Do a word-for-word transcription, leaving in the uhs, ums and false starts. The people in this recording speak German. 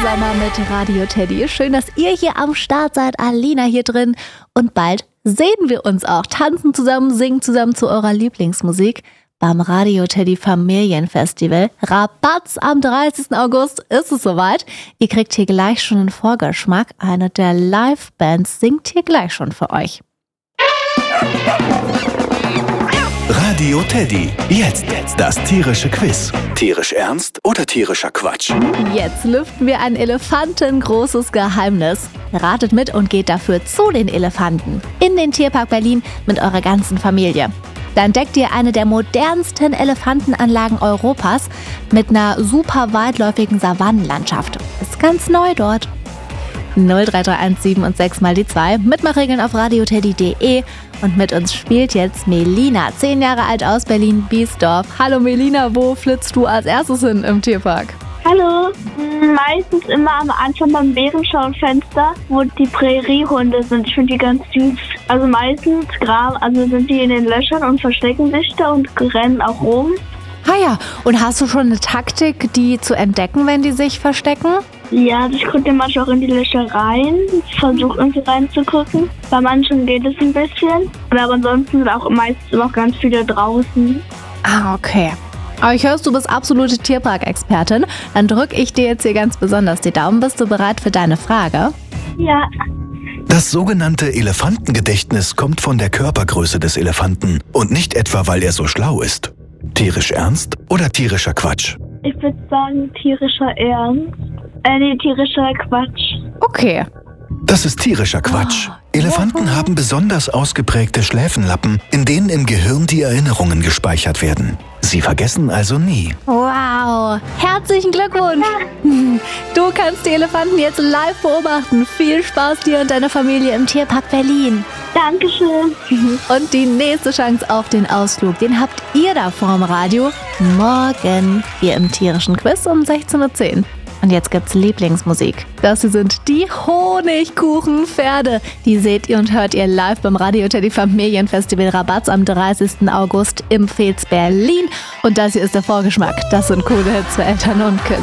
Sommer mit Radio Teddy. Schön, dass ihr hier am Start seid. Alina hier drin. Und bald sehen wir uns auch. Tanzen zusammen, singen zusammen zu eurer Lieblingsmusik beim Radio Teddy Familienfestival. Rabatz am dreißigsten August ist es soweit. Ihr kriegt hier gleich schon einen Vorgeschmack. Eine der Live-Bands singt hier gleich schon für euch. Radio Teddy. Jetzt das tierische Quiz. Tierisch ernst oder tierischer Quatsch? Jetzt lüften wir ein elefantengroßes Geheimnis. Ratet mit und geht dafür zu den Elefanten in den Tierpark Berlin mit eurer ganzen Familie. Da entdeckt ihr eine der modernsten Elefantenanlagen Europas mit einer super weitläufigen Savannenlandschaft. Ist ganz neu dort. null drei drei eins sieben und sechs mal die zwei. Mitmachregeln auf radioteddy punkt de. Und mit uns spielt jetzt Melina, zehn Jahre alt aus Berlin-Biesdorf. Hallo Melina, wo flitzt du als erstes hin im Tierpark? Hallo, meistens immer am Anfang beim Bärenschaufenster, wo die Präriehunde sind. Ich finde die ganz süß. Also meistens graben, also sind die in den Löchern und verstecken sich da und rennen auch rum. Ah ja, und hast du schon eine Taktik, die zu entdecken, wenn die sich verstecken? Ja, ich gucke manchmal auch in die Löcher rein, versuche irgendwie reinzugucken. Bei manchen geht es ein bisschen, aber ansonsten sind auch meistens auch ganz viele draußen. Ah, okay. Aber ich höre, du bist absolute Tierpark-Expertin. Dann drücke ich dir jetzt hier ganz besonders die Daumen. Bist du bereit für deine Frage? Ja. Das sogenannte Elefantengedächtnis kommt von der Körpergröße des Elefanten und nicht etwa, weil er so schlau ist. Tierisch ernst oder tierischer Quatsch? Ich würde sagen tierischer Ernst. Äh, nee, tierischer Quatsch. Okay. Das ist tierischer Quatsch. Oh. Elefanten Ja. haben besonders ausgeprägte Schläfenlappen, in denen im Gehirn die Erinnerungen gespeichert werden. Sie vergessen also nie. Wow, herzlichen Glückwunsch. Du kannst die Elefanten jetzt live beobachten. Viel Spaß dir und deiner Familie im Tierpark Berlin. Dankeschön. Und die nächste Chance auf den Ausflug, den habt ihr da vorm Radio morgen hier im tierischen Quiz um sechzehn Uhr zehn. Und jetzt gibt's Lieblingsmusik. Das hier sind die Honigkuchenpferde. Die seht ihr und hört ihr live beim Radio Teddy Familienfestival Rabatz am dreißigsten August im Veets Berlin. Und das hier ist der Vorgeschmack. Das sind coole Hits für Eltern und Kids.